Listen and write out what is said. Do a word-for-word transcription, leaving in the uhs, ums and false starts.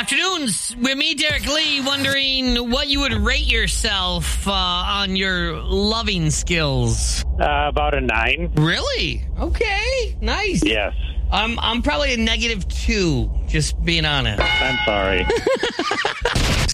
Afternoons with me, Derek Lee, wondering what you would rate yourself uh, on your loving skills. Uh, about a nine. Really? Okay, nice. Yes. I'm I'm probably a negative two, just being honest. I'm sorry.